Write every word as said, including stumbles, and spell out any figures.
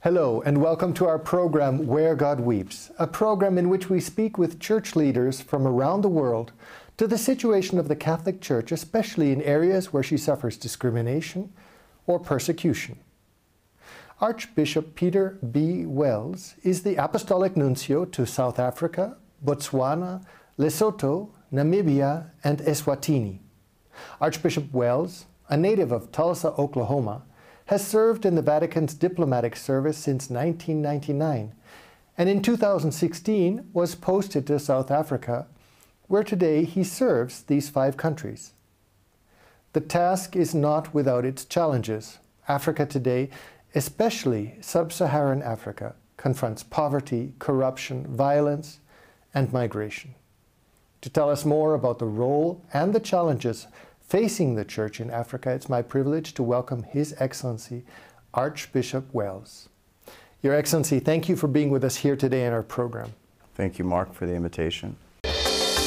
Hello, and welcome to our program, Where God Weeps, a program in which we speak with church leaders from around the world to the situation of the Catholic Church, especially in areas where she suffers discrimination or persecution. Archbishop Peter B. Wells is the Apostolic Nuncio to South Africa, Botswana, Lesotho, Namibia, and Eswatini. Archbishop Wells, a native of Tulsa, Oklahoma, has served in the Vatican's diplomatic service since nineteen ninety-nine, and in two thousand sixteen was posted to South Africa, where today he serves these five countries. The task is not without its challenges. Africa today, especially sub-Saharan Africa, confronts poverty, corruption, violence, and migration. To tell us more about the role and the challenges facing the Church in Africa, it's my privilege to welcome His Excellency, Archbishop Wells. Your Excellency, thank you for being with us here today in our program. Thank you, Mark, for the invitation.